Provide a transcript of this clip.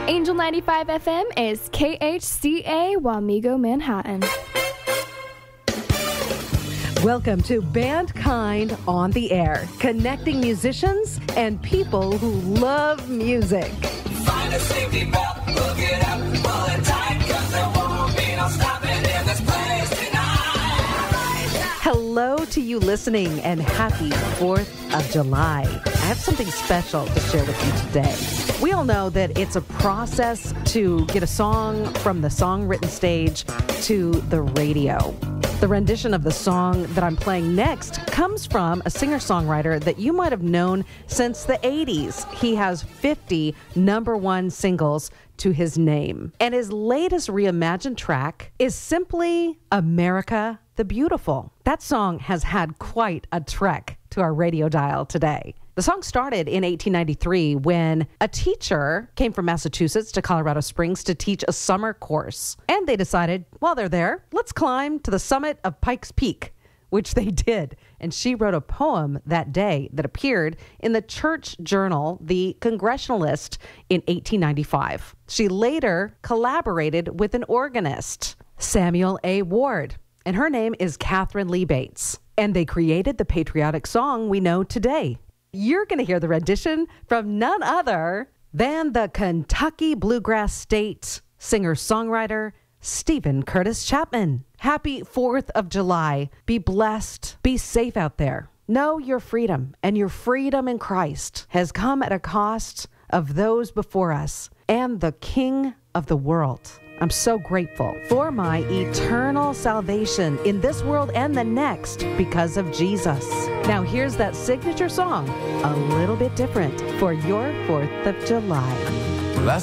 Angel 95 FM is KHCA Wamego, Manhattan. Welcome to Bandkind on the Air, connecting musicians and people who love music. Find a safety belt, hook it up, pull it tight, 'cause there won't be no stopping in this place tonight. Hello to you listening, and happy 4th of July. I have something special to share with you today. We all know that it's a process to get a song from the song-written stage to the radio. The rendition of the song that I'm playing next comes from a singer-songwriter that you might have known since the 80s. He has 50 number one singles to his name. And his latest reimagined track is simply America the Beautiful. That song has had quite a trek to our radio dial today. The song started in 1893 when a teacher came from Massachusetts to Colorado Springs to teach a summer course. And they decided, while they're there, let's climb to the summit of Pikes Peak, which they did. And she wrote a poem that day that appeared in the church journal, The Congregationalist, in 1895. She later collaborated with an organist, Samuel A. Ward, and her name is Catherine Lee Bates. And they created the patriotic song we know today. You're going to hear the rendition from none other than the Kentucky Bluegrass State singer-songwriter Steven Curtis Chapman. Happy 4th of July. Be blessed. Be safe out there. Know your freedom, and your freedom in Christ has come at a cost of those before us and the King of the world. I'm so grateful for my eternal salvation in this world and the next because of Jesus. Now here's that signature song, a little bit different, for your 4th of July.